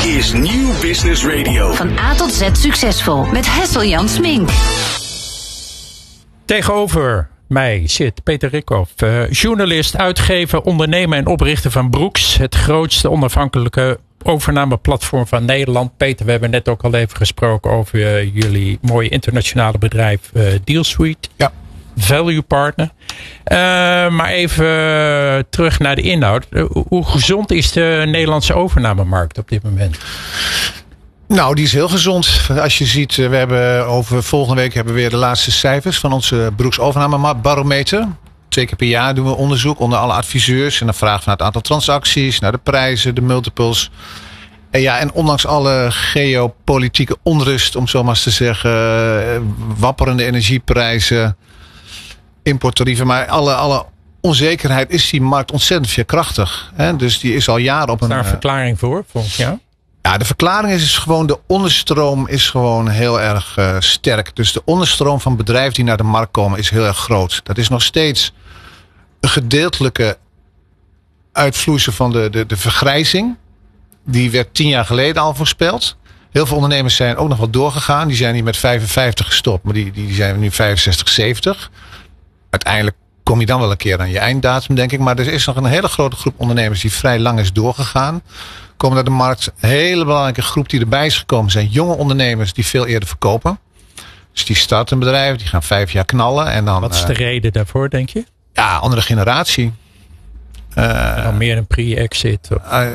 is Nieuw Business Radio. Van A tot Z succesvol met Hessel-Jan Smink. Tegenover mij zit Peter Rikhoff, journalist, uitgever, ondernemer en oprichter van Brooks. Het grootste onafhankelijke overnameplatform van Nederland. Peter, we hebben net ook al even gesproken over jullie mooie internationale bedrijf DealSuite. Ja. Value Partner. Maar even terug naar de inhoud. Hoe gezond is de Nederlandse overnamemarkt op dit moment? Nou, die is heel gezond. Als je ziet, we hebben volgende week hebben we weer de laatste cijfers van onze Brooks overnamebarometer. 2 keer per jaar doen we onderzoek onder alle adviseurs. En dan vragen we naar het aantal transacties, naar de prijzen, de multiples. En ondanks alle geopolitieke onrust, om zo maar eens te zeggen, wapperende energieprijzen, importtarieven, maar alle onzekerheid, is die markt ontzettend veerkrachtig. Dus die is al jaren op een... Is daar een verklaring voor, volgens jou? Ja, de verklaring is gewoon, de onderstroom is gewoon heel erg sterk. Dus de onderstroom van bedrijven die naar de markt komen is heel erg groot. Dat is nog steeds een gedeeltelijke uitvloeisel van de vergrijzing. Die werd 10 jaar geleden al voorspeld. Heel veel ondernemers zijn ook nog wel doorgegaan. Die zijn niet met 55 gestopt, maar die zijn nu 65, 70. Uiteindelijk kom je dan wel een keer aan je einddatum, denk ik. Maar er is nog een hele grote groep ondernemers die vrij lang is doorgegaan. Komen naar de markt. Een hele belangrijke groep die erbij is gekomen zijn jonge ondernemers die veel eerder verkopen. Dus die starten een bedrijf, die gaan 5 jaar knallen. En dan, wat is de reden daarvoor, denk je? Ja, andere generatie. Dan meer een pre-exit?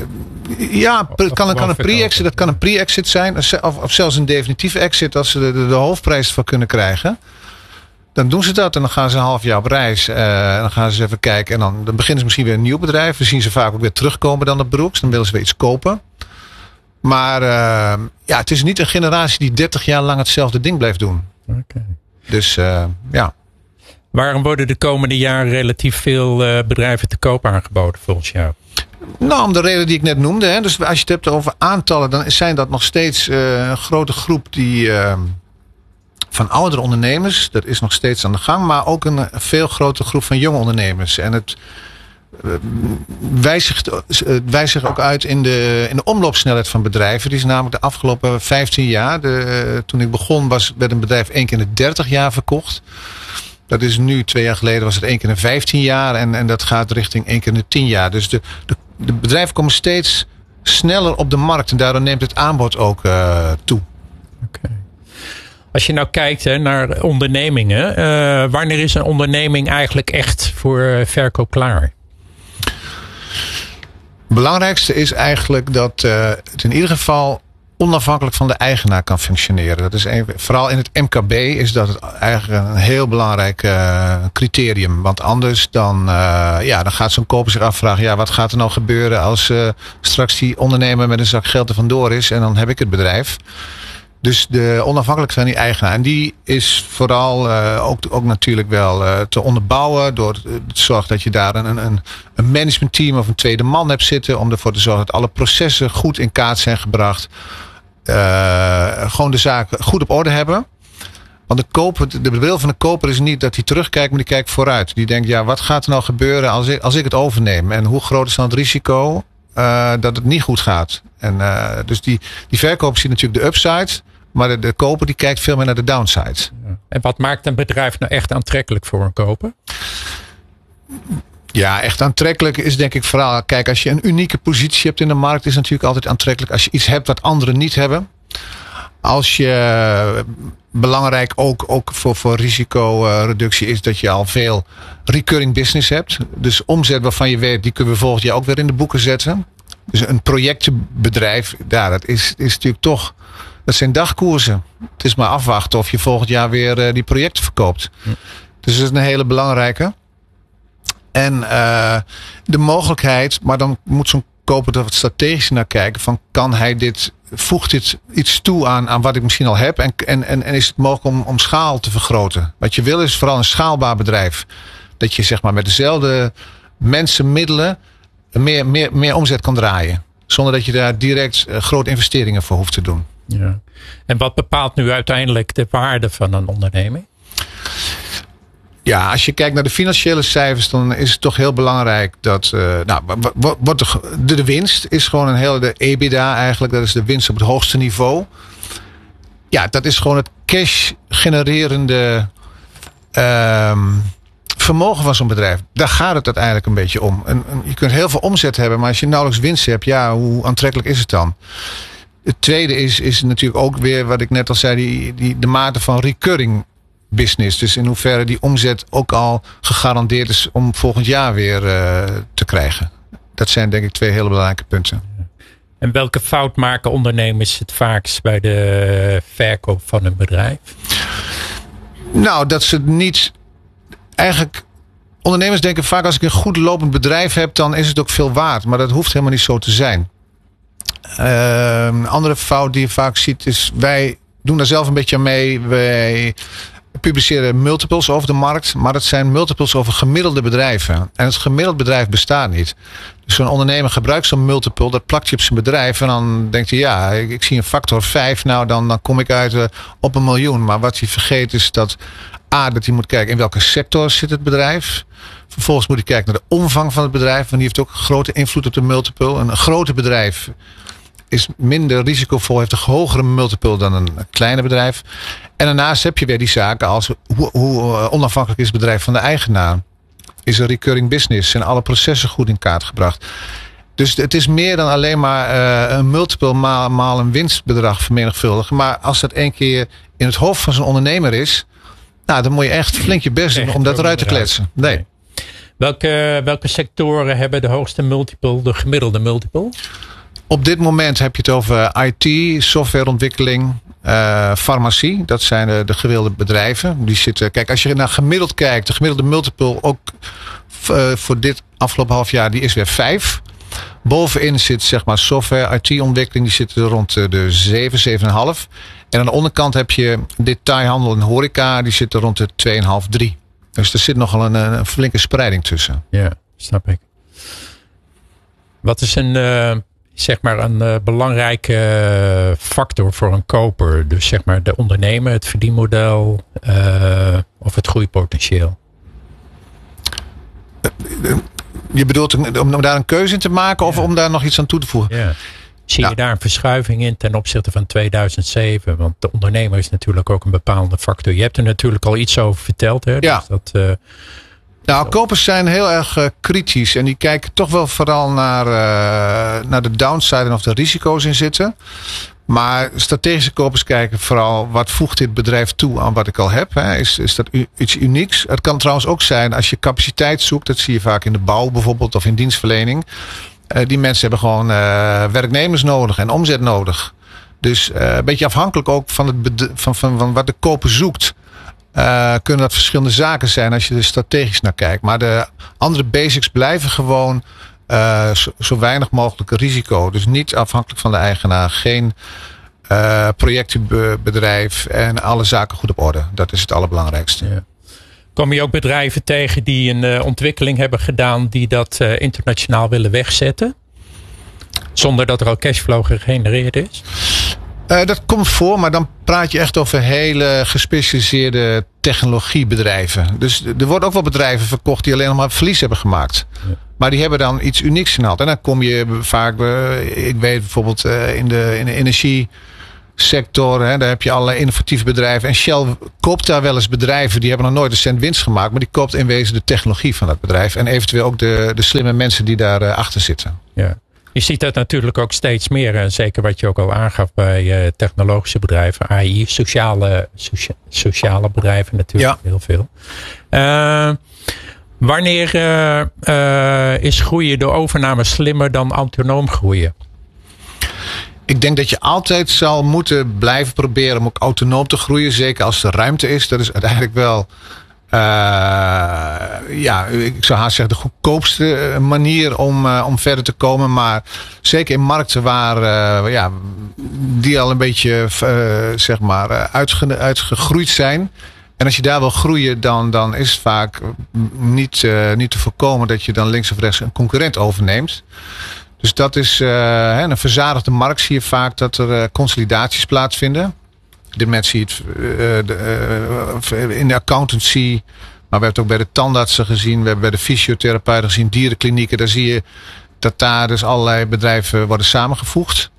Kan een pre-exit, dat kan een pre-exit zijn. Of zelfs een definitieve exit als ze de hoofdprijs voor kunnen krijgen. Dan doen ze dat en dan gaan ze een half jaar op reis. En dan gaan ze even kijken. En dan beginnen ze misschien weer een nieuw bedrijf. We zien ze vaak ook weer terugkomen dan op Brooks. Dan willen ze weer iets kopen. Maar het is niet een generatie die 30 jaar lang hetzelfde ding blijft doen. Okay. Dus ja. Waarom worden de komende jaren relatief veel bedrijven te koop aangeboden volgens jou? Nou, om de reden die ik net noemde. Hè. Dus als je het hebt over aantallen, dan zijn dat nog steeds een grote groep die... van oudere ondernemers, dat is nog steeds aan de gang, maar ook een veel grotere groep van jonge ondernemers. En het wijst zich ook uit in de omloopsnelheid van bedrijven. Die is namelijk de afgelopen 15 jaar, toen ik begon, werd een bedrijf 1 keer in de 30 jaar verkocht. Dat is nu, 2 jaar geleden was het 1 keer in de 15 jaar en dat gaat richting 1 keer in de 10 jaar. Dus de bedrijven komen steeds sneller op de markt en daardoor neemt het aanbod ook toe. Okay. Als je nou kijkt naar ondernemingen, wanneer is een onderneming eigenlijk echt voor verkoop klaar? Het belangrijkste is eigenlijk dat het in ieder geval onafhankelijk van de eigenaar kan functioneren. Dat is vooral in het MKB is dat het eigenlijk een heel belangrijk criterium. Want anders dan gaat zo'n koper zich afvragen, wat gaat er nou gebeuren als straks die ondernemer met een zak geld er vandoor is en dan heb ik het bedrijf. Dus de onafhankelijkheid van die eigenaar. En die is vooral ook natuurlijk wel te onderbouwen. Door te zorgen dat je daar een managementteam of een tweede man hebt zitten. Om ervoor te zorgen dat alle processen goed in kaart zijn gebracht. Gewoon de zaken goed op orde hebben. Want de wil van de koper is niet dat hij terugkijkt, maar die kijkt vooruit. Die denkt, wat gaat er nou gebeuren als ik het overneem? En hoe groot is dan het risico dat het niet goed gaat? En dus die verkoper ziet natuurlijk de upside. Maar de koper die kijkt veel meer naar de downside. Ja. En wat maakt een bedrijf nou echt aantrekkelijk voor een koper? Ja, echt aantrekkelijk is denk ik vooral... Kijk, als je een unieke positie hebt in de markt... is het natuurlijk altijd aantrekkelijk. Als je iets hebt wat anderen niet hebben. Als je belangrijk ook voor risicoreductie is... dat je al veel recurring business hebt. Dus omzet waarvan je weet... die kunnen we volgend jaar ook weer in de boeken zetten. Dus een projectenbedrijf... dat is natuurlijk toch... Dat zijn dagkoersen. Het is maar afwachten of je volgend jaar weer die projecten verkoopt. Ja. Dus dat is een hele belangrijke. En de mogelijkheid, maar dan moet zo'n koper er wat strategisch naar kijken. Van voegt dit iets toe aan wat ik misschien al heb? En is het mogelijk om schaal te vergroten? Wat je wil is vooral een schaalbaar bedrijf. Dat je zeg maar met dezelfde mensen, middelen meer omzet kan draaien. Zonder dat je daar direct grote investeringen voor hoeft te doen. Ja. En wat bepaalt nu uiteindelijk de waarde van een onderneming? Ja, als je kijkt naar de financiële cijfers, dan is het toch heel belangrijk dat de winst is gewoon de EBITDA eigenlijk. Dat is de winst op het hoogste niveau. Ja, dat is gewoon het cash genererende vermogen van zo'n bedrijf. Daar gaat het uiteindelijk een beetje om. Je kunt heel veel omzet hebben, maar als je nauwelijks winst hebt, ja, hoe aantrekkelijk is het dan? Het tweede is natuurlijk ook weer wat ik net al zei, de mate van recurring business. Dus in hoeverre die omzet ook al gegarandeerd is om volgend jaar weer te krijgen. Dat zijn denk ik 2 hele belangrijke punten. En welke fout maken ondernemers het vaakst bij de verkoop van een bedrijf? Nou, dat ze niet... Eigenlijk, ondernemers denken vaak als ik een goed lopend bedrijf heb, dan is het ook veel waard. Maar dat hoeft helemaal niet zo te zijn. Een andere fout die je vaak ziet is, wij doen daar zelf een beetje aan mee. Wij publiceren multiples over de markt, maar dat zijn multiples over gemiddelde bedrijven. En het gemiddeld bedrijf bestaat niet. Dus zo'n ondernemer gebruikt zo'n multiple, dat plakt je op zijn bedrijf en dan denkt hij, ja, ik zie een factor 5, nou dan kom ik uit op 1 miljoen. Maar wat hij vergeet is dat dat hij moet kijken in welke sector zit het bedrijf. Vervolgens moet hij kijken naar de omvang van het bedrijf, want die heeft ook grote invloed op de multiple. Een grote bedrijf is minder risicovol, heeft een hogere multiple dan een kleine bedrijf. En daarnaast heb je weer die zaken als hoe onafhankelijk is het bedrijf van de eigenaar. Is een recurring business? Zijn alle processen goed in kaart gebracht? Dus het is meer dan alleen maar een multiple maal een winstbedrag vermenigvuldigen. Maar als dat 1 keer in het hoofd van zo'n ondernemer is, nou, dan moet je echt flink je best doen om dat eruit te kletsen. Nee. Welke sectoren hebben de hoogste multiple, de gemiddelde multiple? Op dit moment heb je het over IT, softwareontwikkeling, farmacie. Dat zijn de gewilde bedrijven. Die zitten, kijk, als je naar gemiddeld kijkt, de gemiddelde multiple ook voor dit afgelopen half jaar, die is weer 5. Bovenin zit zeg maar software, IT-ontwikkeling, die zitten rond de 7, 7,5. En aan de onderkant heb je detailhandel en horeca, die zitten rond de 2,5, 3. Dus er zit nogal een flinke spreiding tussen. Ja, snap ik. Wat is een belangrijke factor voor een koper? Dus zeg maar de ondernemer, het verdienmodel of het groeipotentieel? Je bedoelt om daar een keuze in te maken of om daar nog iets aan toe te voegen? Ja. Zie je daar een verschuiving in ten opzichte van 2007? Want de ondernemer is natuurlijk ook een bepaalde factor. Je hebt er natuurlijk al iets over verteld. Hè? Ja. Dus dat, kopers zijn heel erg kritisch. En die kijken toch wel vooral naar de downside en of er risico's in zitten. Maar strategische kopers kijken vooral wat voegt dit bedrijf toe aan wat ik al heb. Hè? Is dat iets unieks? Het kan trouwens ook zijn als je capaciteit zoekt. Dat zie je vaak in de bouw bijvoorbeeld of in dienstverlening. Die mensen hebben gewoon werknemers nodig en omzet nodig. Dus een beetje afhankelijk ook van wat de koper zoekt. Kunnen dat verschillende zaken zijn als je er strategisch naar kijkt. Maar de andere basics blijven gewoon zo weinig mogelijk risico. Dus niet afhankelijk van de eigenaar. Geen projectbedrijf en alle zaken goed op orde. Dat is het allerbelangrijkste. Ja. Kom je ook bedrijven tegen die een ontwikkeling hebben gedaan die dat internationaal willen wegzetten? Zonder dat er al cashflow gegenereerd is? Dat komt voor, maar dan praat je echt over hele gespecialiseerde technologiebedrijven. Dus er worden ook wel bedrijven verkocht die alleen nog maar verlies hebben gemaakt. Ja. Maar die hebben dan iets unieks in hand. En dan kom je vaak, ik weet bijvoorbeeld in de energiesector, daar heb je allerlei innovatieve bedrijven. En Shell koopt daar wel eens bedrijven die hebben nog nooit een cent winst gemaakt. Maar die koopt in wezen de technologie van dat bedrijf. En eventueel ook de slimme mensen die daar achter zitten. Ja. Je ziet dat natuurlijk ook steeds meer. En zeker wat je ook al aangaf bij technologische bedrijven. AI, sociale bedrijven natuurlijk heel veel. Wanneer is groeien door overname slimmer dan autonoom groeien? Ik denk dat je altijd zal moeten blijven proberen om ook autonoom te groeien. Zeker als er ruimte is. Dat is uiteindelijk wel ik zou haast zeggen de goedkoopste manier om verder te komen. Maar zeker in markten waar die al een beetje uitgegroeid zijn. En als je daar wil groeien, dan is het vaak niet te voorkomen dat je dan links of rechts een concurrent overneemt. Dus dat is een verzadigde markt. Zie je vaak dat er consolidaties plaatsvinden. Dit moment zie je het in de accountancy, Maar we hebben het ook bij de tandartsen gezien. We hebben bij de fysiotherapeuten gezien. Dierenklinieken. Daar zie je dat daar dus allerlei bedrijven worden samengevoegd.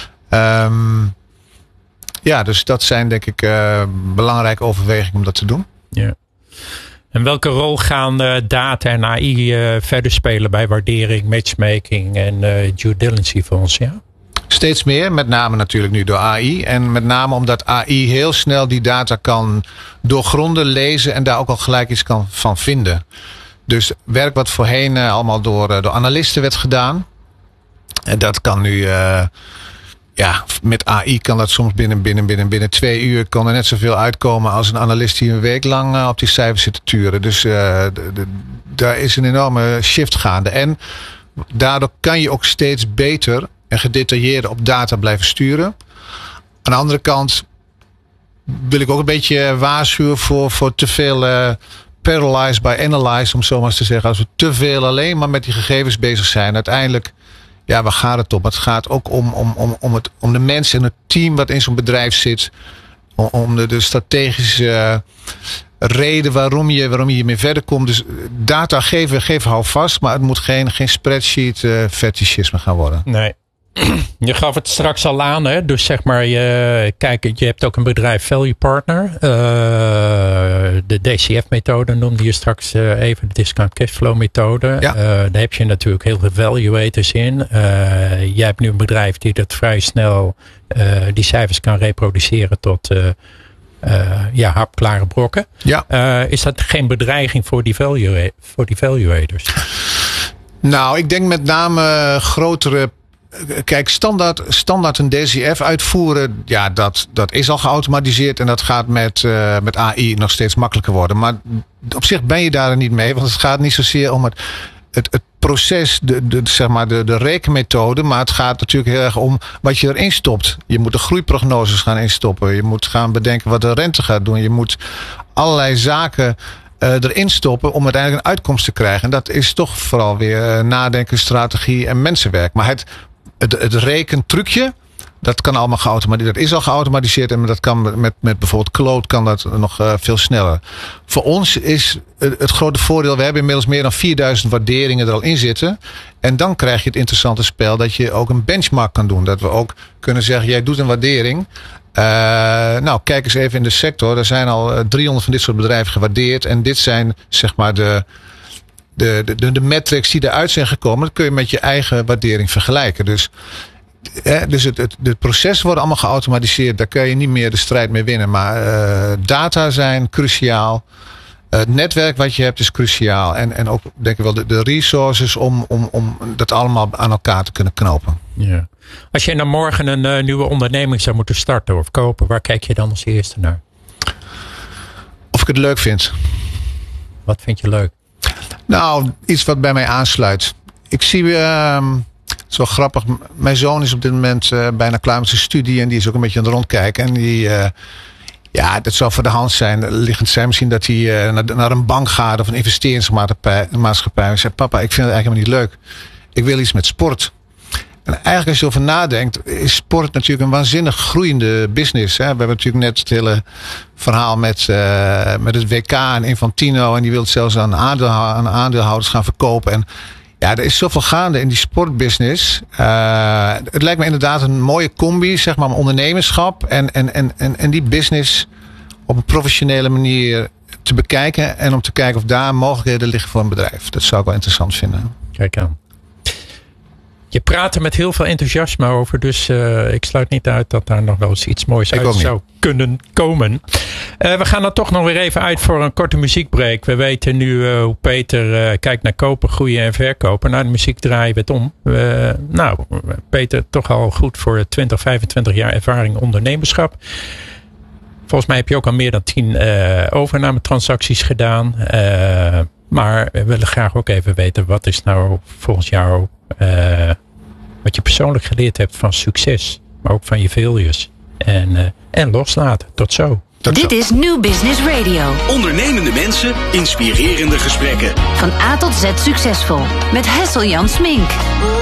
Dus dat zijn denk ik belangrijke overwegingen om dat te doen. Ja. En welke rol gaan data en AI verder spelen bij waardering, matchmaking en due diligence voor ons? Ja? Steeds meer, met name natuurlijk nu door AI. En met name omdat AI heel snel die data kan doorgronden, lezen en daar ook al gelijk iets van vinden. Dus werk wat voorheen allemaal door analisten werd gedaan. En dat kan nu... met AI kan dat soms binnen 2 uur kan er net zoveel uitkomen als een analist die een week lang op die cijfers zit te turen. Dus daar is een enorme shift gaande. En daardoor kan je ook steeds beter en gedetailleerder op data blijven sturen. Aan de andere kant wil ik ook een beetje waarschuwen voor te veel paralyzed by analyze, om zo maar eens te zeggen. Als we te veel alleen maar met die gegevens bezig zijn, uiteindelijk... Ja, waar gaat het om? Het gaat ook om de mensen en het team wat in zo'n bedrijf zit. Om de strategische reden waarom je hiermee verder komt. Dus data geven hou vast. Maar het moet geen spreadsheet fetischisme gaan worden. Nee. Je gaf het straks al aan, hè? Dus zeg maar, je hebt ook een bedrijf Value Partner. De DCF-methode noemde je straks even, de Discount Cashflow methode. Ja. Daar heb je natuurlijk heel veel valuators in. Jij hebt nu een bedrijf die dat vrij snel die cijfers kan reproduceren tot hapklare brokken. Ja. Is dat geen bedreiging voor die valuators? Nou, ik denk met name grotere... Kijk, standaard een DCF uitvoeren, ja, dat is al geautomatiseerd en dat gaat met AI nog steeds makkelijker worden. Maar op zich ben je daar niet mee, want het gaat niet zozeer om het proces, de rekenmethode, maar het gaat natuurlijk heel erg om wat je erin stopt. Je moet de groeiprognoses gaan instoppen, je moet gaan bedenken wat de rente gaat doen, je moet allerlei zaken erin stoppen om uiteindelijk een uitkomst te krijgen. En dat is toch vooral weer nadenken, strategie en mensenwerk. Maar het rekentrucje, dat kan allemaal geautomatiseerd. Dat is al geautomatiseerd en dat kan met bijvoorbeeld Claude kan dat nog veel sneller. Voor ons is het grote voordeel, we hebben inmiddels meer dan 4000 waarderingen er al in zitten. En dan krijg je het interessante spel dat je ook een benchmark kan doen. Dat we ook kunnen zeggen, jij doet een waardering. Kijk eens even in de sector. Er zijn al 300 van dit soort bedrijven gewaardeerd. En dit zijn zeg maar de metrics die eruit zijn gekomen. Dat kun je met je eigen waardering vergelijken. Dus het proces wordt allemaal geautomatiseerd. Daar kun je niet meer de strijd mee winnen. Maar data zijn cruciaal. Het netwerk wat je hebt is cruciaal. En ook denk ik wel de resources om dat allemaal aan elkaar te kunnen knopen. Ja. Als je dan morgen een nieuwe onderneming zou moeten starten of kopen, waar kijk je dan als eerste naar? Of ik het leuk vind. Wat vind je leuk? Nou, iets wat bij mij aansluit. Ik zie, het is wel grappig, mijn zoon is op dit moment bijna klaar met zijn studie en die is ook een beetje aan het rondkijken. En die, dat zou voor de hand zijn, liggend zijn misschien dat hij naar een bank gaat of een investeringsmaatschappij. En zegt, papa, ik vind het eigenlijk helemaal niet leuk. Ik wil iets met sport. En eigenlijk als je erover nadenkt, is sport natuurlijk een waanzinnig groeiende business. Hè? We hebben natuurlijk net het hele verhaal met het WK en Infantino. En die wil het zelfs aan aandeelhouders gaan verkopen. En ja, er is zoveel gaande in die sportbusiness. Het lijkt me inderdaad een mooie combi, zeg maar, ondernemerschap en die business op een professionele manier te bekijken. En om te kijken of daar mogelijkheden liggen voor een bedrijf. Dat zou ik wel interessant vinden. Kijk aan. Je praat er met heel veel enthousiasme over. Dus ik sluit niet uit dat daar nog wel eens iets moois uit zou kunnen komen. We gaan dan toch nog weer even uit voor een korte muziekbreak. We weten nu hoe Peter kijkt naar kopen, groeien en verkopen. Nou, de muziek draaien we het om. Peter, toch al goed voor 20, 25 jaar ervaring ondernemerschap. Volgens mij heb je ook al meer dan 10 overnametransacties gedaan. Maar we willen graag ook even weten, wat is nou volgens jou wat je persoonlijk geleerd hebt van succes, maar ook van je failures en loslaten. Tot zo. Dit is New Business Radio. Ondernemende mensen, inspirerende gesprekken. Van A tot Z succesvol. Met Hessel-Jan Smink.